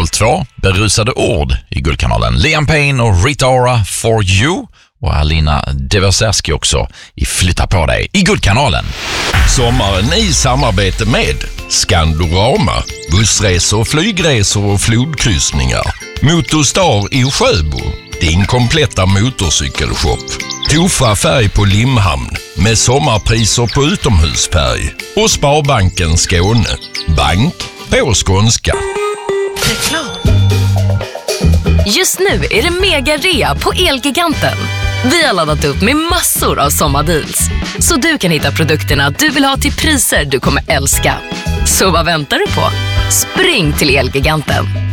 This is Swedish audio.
Kanal 2, Berusade ord i Guldkanalen. Liam Payne och Rita Ora, For You. Och Alina Deversärski också i Flytta på dig i Guldkanalen. Sommaren i samarbete med Skandorama, bussresor, flygresor och flodkryssningar. Motorstar i Sjöbo, din kompletta motorcykelshop. Tofa färg på Limhamn med sommarpriser på utomhusfärg. Och Sparbanken Skåne, bank på skånska. Reklam. Just nu är det mega-rea på Elgiganten. Vi har laddat upp med massor av sommardeals. Så du kan hitta produkterna du vill ha till priser du kommer älska. Så vad väntar du på? Spring till Elgiganten.